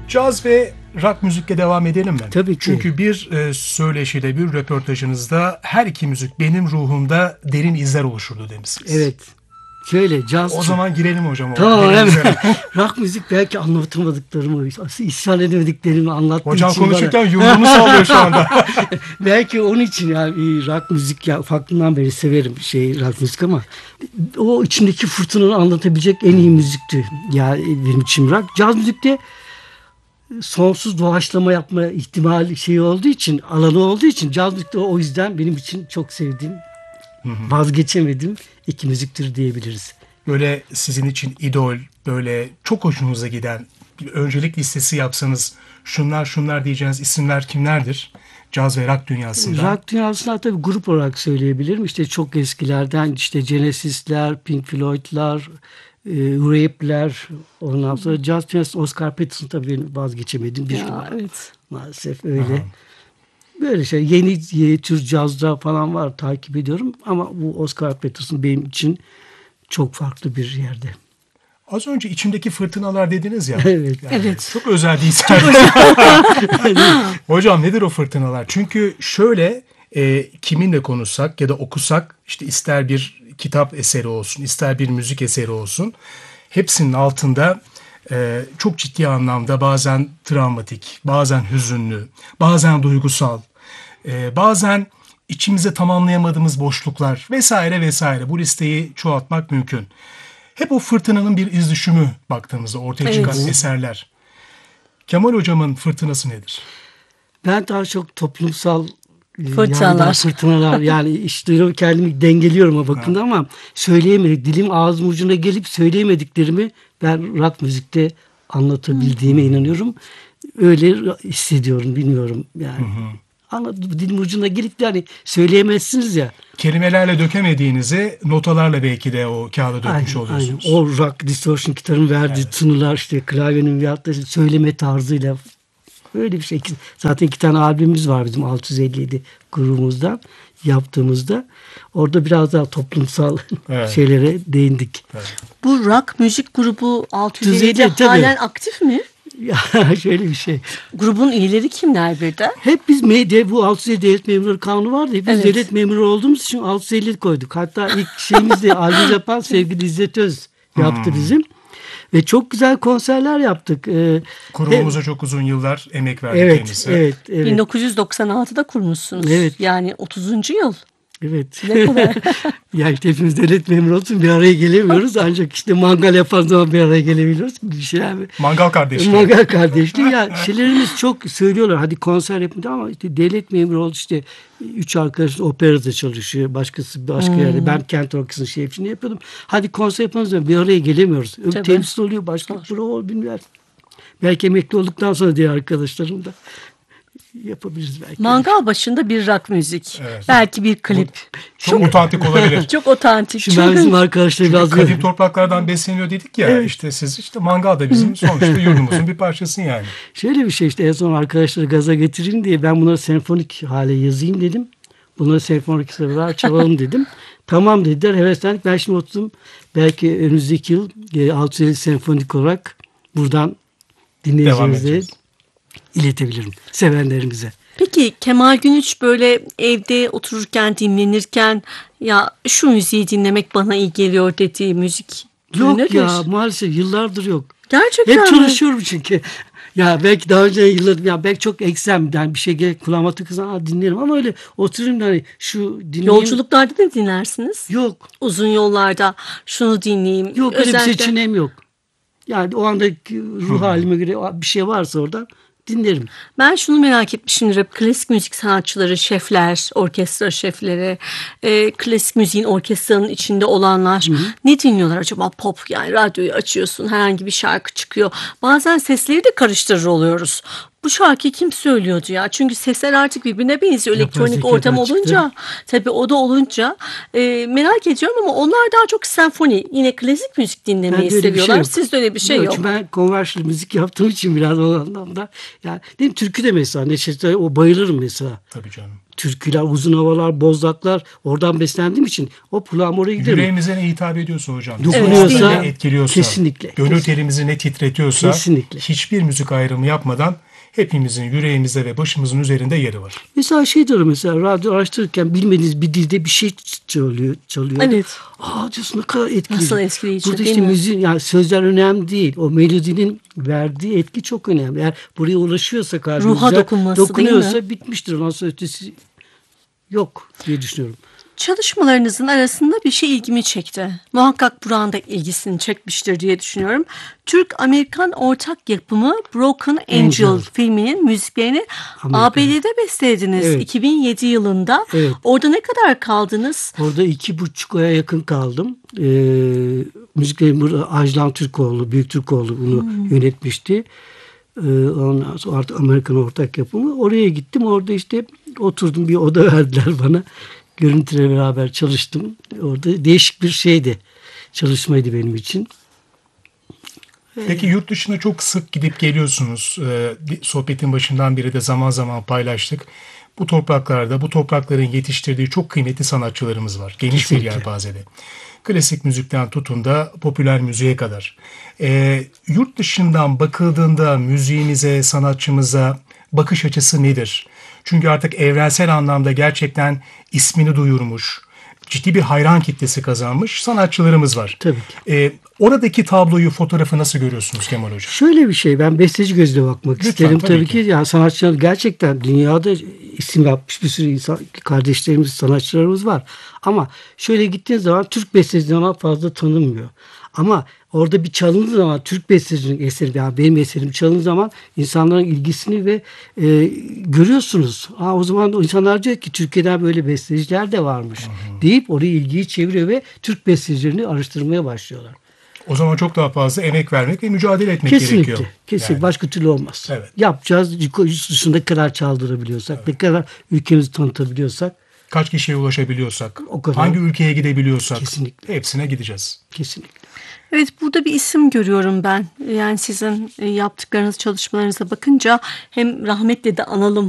Caz ve rock müzikle devam edelim mi? Tabii ki. Çünkü bir söyleşide, bir röportajınızda her iki müzik benim ruhumda derin izler oluşturdu demişsiniz. Evet. Şöyle caz. O zaman girelim hocam. Tamam. Rock müzik belki anlatamadıklarımı, isyan edemediklerimi anlattığı hocam için. Hocam konuşurken yumruğunu sallıyor şu anda. Belki onun için yani rock müzik ya ufaklıktan beri severim rock müzik ama o içindeki fırtınanı anlatabilecek en iyi müzikti. Ya benim için rock. Caz müzikte sonsuz doğaçlama yapma ihtimali olduğu için, alanı olduğu için caz müzik de o yüzden benim için çok sevdiğim, vazgeçemedim iki müziktir diyebiliriz. Böyle sizin için idol, böyle çok hoşunuza giden bir öncelik listesi yapsanız şunlar diyeceğiniz isimler kimlerdir? Caz ve rock dünyasında. Rock dünyasında tabii grup olarak söyleyebilirim. İşte çok eskilerden Genesis'ler, Pink Floyd'lar, Rape'ler, ondan sonra caz dünyasında Oscar Peterson tabii vazgeçemedim bir numara. Evet. Maalesef öyle. Aha. Böyle yeni tür cazda falan var takip ediyorum ama bu Oscar Peterson benim için çok farklı bir yerde. Az önce içimdeki fırtınalar dediniz ya. Evet. Evet. Çok özel değil. Hocam nedir o fırtınalar? Çünkü şöyle kiminle konuşsak ya da okusak işte ister bir kitap eseri olsun, ister bir müzik eseri olsun. Hepsinin altında çok ciddi anlamda bazen travmatik, bazen hüzünlü, bazen duygusal, bazen içimize tamamlayamadığımız boşluklar vesaire vesaire. Bu listeyi çoğaltmak mümkün. Hep o fırtınanın bir iz düşümü baktığımızda ortaya çıkan eserler. Kemal Hocam'ın fırtınası nedir? Ben daha çok toplumsal fırtınalar yani işte kendimi dengeliyorum o bakımda ama söyleyemedik. Dilim ağzım ucuna gelip söyleyemediklerimi ben rock müzikte anlatabildiğime inanıyorum. Öyle hissediyorum, bilmiyorum yani. Dilim ucuna gelip de söyleyemezsiniz ya. Kelimelerle dökemediğinizi notalarla belki de o kağıda dökmüş oluyorsunuz. Aynen. O rock distortion gitarın verdiği tınılar klavyenin veyahut da söyleme tarzıyla öyle bir şey. Zaten 2 tane albümümüz var bizim 657 grubumuzdan yaptığımızda. Orada biraz daha toplumsal şeylere değindik. Evet. Bu rock müzik grubu 657 halen aktif mi? Ya şöyle bir şey. Grubun üyeleri kimler bir de? Hep biz bu 650 devlet memuru kanunu vardı. Hep biz devlet memuru olduğumuz için 650 koyduk. Hatta ilk şeyimizde albüm yapan sevgili İzzet Öz yaptı bizim. Ve çok güzel konserler yaptık. Kurumumuza çok uzun yıllar emek verdi kendisi. Evet. 1996'da kurmuşsunuz. Evet. Yani 30. yıl. Evet. Ne kadar? Ya işte hepimiz devlet memuru olsun bir araya gelemiyoruz. Ancak işte mangal yapan zaman bir araya gelebiliyoruz. Bir şeyler. Mangal kardeşliği. Mangal kardeşliği. Ya şeylerimiz çok söylüyorlar. Hadi konser yapın ama işte devlet memuru oldu işte 3 arkadaş operada çalışıyor. Başkası başka yerde. Ben kent orkestrasının hepsini yapıyordum. Hadi konser yapmanız zaman bir araya gelemiyoruz. Temsil oluyor. Başka prova bilmiyorum. Belki emekli olduktan sonra diğer arkadaşlarım da yapabiliriz belki. Mangal başında bir rock müzik. Evet. Belki bir klip. Çok otantik olabilir. Çok otantik. Şimdi bizim arkadaşlar biraz kadim topraklardan besleniyor dedik ya. İşte siz mangal da bizim sonuçta yurdumuzun bir parçası yani. Şöyle bir şey işte en son arkadaşları gaza getireyim diye ben bunları senfonik hale yazayım dedim. Bunları senfonik sıralar çalalım dedim. Tamam dediler. Heveslendik. Ben şimdi oturdum. Belki önümüzdeki yıl 650 senfonik olarak buradan dinleyicilerimize iletebilirim sevenlerimize. Peki Kemal Günüç böyle evde otururken dinlenirken ya şu müziği dinlemek bana iyi geliyor dediği müzik yok nedir? Ya maalesef yıllardır yok. Gerçekten hep çalışıyorum çünkü. Ya belki daha önce yıllardır ya belki çok eksem yani bir şey kulağıma tıkırsa dinlerim ama öyle oturayım da şu dinleyeyim. Yolculuklarda da dinlersiniz? Yok. Uzun yollarda şunu dinleyeyim. Yok öyle bir seçeneğim yok. Yani o andaki ruh halime göre bir şey varsa orada dinlerim. Ben şunu merak etmişimdir hep klasik müzik sanatçıları, şefler, orkestra şefleri, klasik müziğin orkestranın içinde olanlar ne dinliyorlar acaba? Pop yani radyoyu açıyorsun herhangi bir şarkı çıkıyor. Bazen sesleri de karıştırır oluyoruz. bu şarkıyı kim söylüyordu ya? Çünkü sesler artık birbirine benziyor. Yapay Elektronik zekadan ortam çıktı. olunca, tabii o da olunca merak ediyorum ama onlar daha çok senfoni, yine klasik müzik dinlemeyi Bende öyle bir şey seviyorlar. yok. Sizde öyle bir şey yok. Çünkü ben conversion müzik yaptığım için biraz o anlamda. Yani değil mi? Türkü de mesela Neşet, o bayılırım mesela. Tabii canım. Türküler, uzun havalar, bozlaklar, oradan beslendiğim için o kulağım oraya giderim. Yüreğimize ne hitap ediyorsa hocam. Dokunuyorsa, bizi ne etkiliyorsa. kesinlikle. Gönül telimizi ne titretiyorsa. Kesinlikle. Hiçbir müzik ayrımı yapmadan hepimizin yüreğimizde ve başımızın üzerinde yeri var. Mesela şey diyorum, mesela radyo araştırırken bilmediğiniz bir dilde bir şey çalıyor. Evet. Diyorsun ne kadar etkileyici. Nasıl etkileyici, Burada değil işte mi? müziğin, yani sözler önemli değil. O melodinin verdiği etki çok önemli. Eğer buraya ulaşıyorsa kalbimize, Ruha dokunması, değil dokunuyorsa mi? bitmiştir. Ondan sonra ötesi yok diye düşünüyorum. Çalışmalarınızın arasında bir şey ilgimi çekti. Muhakkak Burak'ın da ilgisini çekmiştir diye düşünüyorum. Türk-Amerikan ortak yapımı Broken Angel Angel. filminin müziklerini Amerika. ABD'de bestelediniz, Evet. 2007 yılında. Evet. Orada ne kadar kaldınız? Orada 2,5 aya yakın kaldım. Müzikleri burada Ajlan Türkoğlu, Büyük Türkoğlu bunu yönetmişti. Ondan sonra artık Amerikan ortak yapımı. Oraya gittim. Orada işte oturdum, bir oda verdiler bana. Görüntüyle beraber çalıştım. Orada değişik bir şeydi. Çalışmaydı benim için. Peki yurt dışına çok sık gidip geliyorsunuz. Sohbetin başından beri de zaman zaman paylaştık. Bu topraklarda, bu toprakların yetiştirdiği çok kıymetli sanatçılarımız var. Geniş Kesinlikle. bir yelpazede. Klasik müzikten tutun da popüler müziğe kadar. Yurt dışından bakıldığında müziğimize, sanatçımıza bakış açısı nedir? Çünkü artık evrensel anlamda gerçekten ismini duyurmuş, ciddi bir hayran kitlesi kazanmış sanatçılarımız var. Tabii ki. Oradaki tabloyu, fotoğrafı nasıl görüyorsunuz Kemal Hocam? Şöyle bir şey, ben besteci gözle bakmak Lütfen, isterim. tabii Tabii ki. ki yani sanatçılar gerçekten dünyada isim yapmış bir sürü insan, kardeşlerimiz, sanatçılarımız var. Ama şöyle gittiğiniz zaman Türk bestecilerden fazla tanınmıyor. Ama orada bir çalındığı zaman Türk bestecinin eseri, yani benim eserim çalındığı zaman insanların ilgisini ve görüyorsunuz. O zaman o insanlar diyor ki Türkiye'den böyle besteciler de varmış deyip oraya ilgiyi çeviriyor ve Türk bestecilerini araştırmaya başlıyorlar. O zaman çok daha fazla emek vermek ve mücadele etmek Kesinlikle. gerekiyor. Kesinlikle. Yani. Başka türlü olmaz. Evet. Yapacağız. Yurt dışında ne kadar çaldırabiliyorsak, ne kadar ülkemizi tanıtabiliyorsak Kaç kişiye ulaşabiliyorsak, O kadar. hangi ülkeye gidebiliyorsak Kesinlikle. hepsine gideceğiz. kesinlikle. Evet, burada bir isim görüyorum ben. Yani sizin yaptıklarınız, çalışmalarınıza bakınca hem rahmetle de analım